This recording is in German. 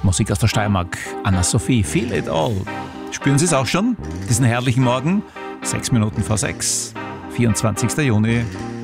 Musik aus der Steiermark, Anna-Sophie, Feel It All. Spüren Sie es auch schon? Diesen herrlichen Morgen? 6 Minuten vor 6, 24. Juni.